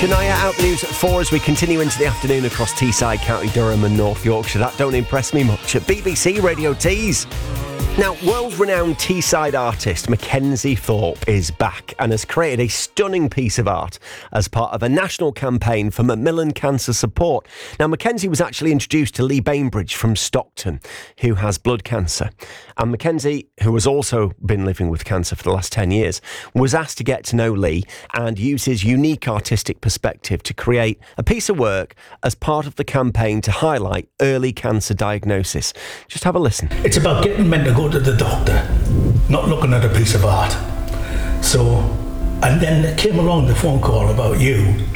Shania out the news at 4 as we continue into the afternoon across Teesside, County Durham and North Yorkshire. That don't impress me much at BBC Radio Tees. Now, world-renowned Teesside artist Mackenzie Thorpe is back and has created a stunning piece of art as part of a national campaign for Macmillan cancer support. Now, Mackenzie was actually introduced to Lee Bainbridge from Stockton, who has blood cancer. And Mackenzie, who has also been living with cancer for the last 10 years, was asked to get to know Lee and use his unique artistic perspective to create a piece of work as part of the campaign to highlight early cancer diagnosis. Just have a listen. It's about getting men to go to the doctor, not looking at a piece of art. So, and then it came along the phone call about you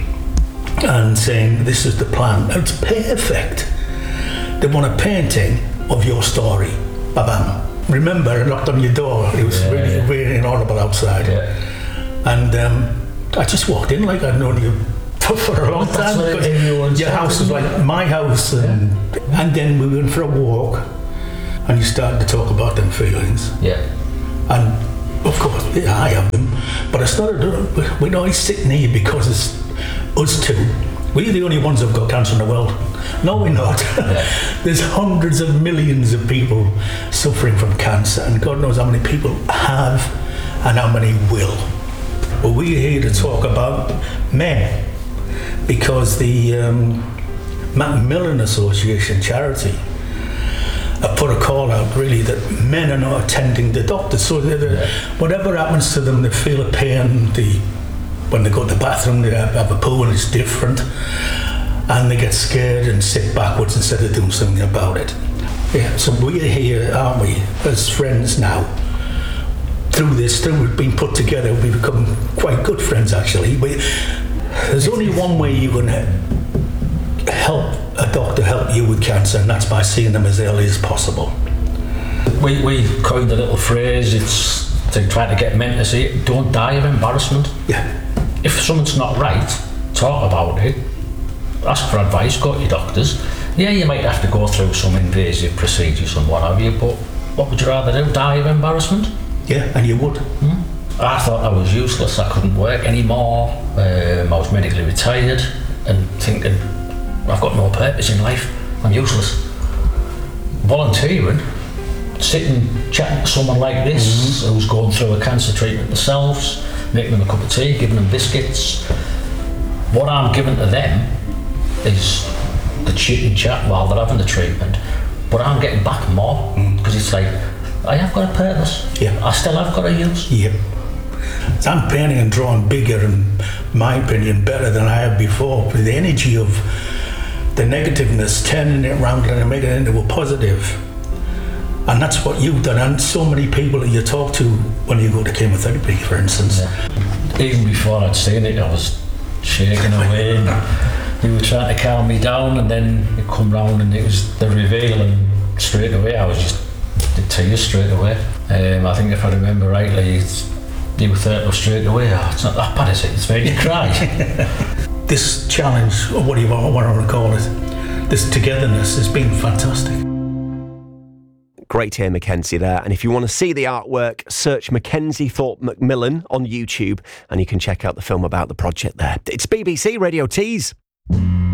and saying this is the plan. It's perfect. They want a painting of your story. Ba-bam. Remember, I knocked on your door. It was really raining horrible outside. Yeah. And I just walked in like I'd known you for a long time. Your house was like my house. And then we went for a walk. And you started to talk about them feelings. Yeah. And of course, I have them. But I started to, we're always sitting here because it's us two. We're the only ones who've got cancer in the world. No, we're not. Yeah. There's hundreds of millions of people suffering from cancer, and God knows how many people have and how many will. But we're here to talk about men because the Macmillan Association charity I put a call out really that men are not attending the doctors, so whatever happens to them, they feel a pain. When they go to the bathroom, they have a poo and it's different, and they get scared and sit backwards instead of doing something about it. Yeah, so we're here, aren't we, as friends now. Through being put together, we've become quite good friends actually. There's only one way you can help a doctor help you with cancer, and that's by seeing them as early as possible. We coined a little phrase, it's to try to get men to see it, don't die of embarrassment. Yeah. If something's not right, talk about it, ask for advice, go to your doctors. Yeah, you might have to go through some invasive procedures and what have you, but what would you rather do, die of embarrassment? Yeah, and you would. I thought I was useless, I couldn't work anymore, I was medically retired and thinking, I've got no purpose in life, I'm useless. Volunteering, sitting, chatting to someone like this who's going through a cancer treatment themselves, making them a cup of tea, giving them biscuits. What I'm giving to them is the chit and chat while they're having the treatment, but I'm getting back more because it's like, I have got a purpose. Yeah. I still have got a use. Yep. So I'm painting and drawing bigger and, my opinion, better than I have before. The energy of the negativeness, turning it around and making it into a positive. And that's what you've done, and so many people that you talk to when you go to chemotherapy, for instance. Yeah. Even before I'd seen it, I was shaking away and you were trying to calm me down, and then you come round and it was the reveal, and straight away I was just in tears straight away. I think if I remember rightly, you thought straight away, it's not that bad, is it? It's made you cry. This challenge, or what I want to call it, this togetherness has been fantastic. Great to hear Mackenzie there. And if you want to see the artwork, search Mackenzie Thorpe Macmillan on YouTube and you can check out the film about the project there. It's BBC Radio Tees.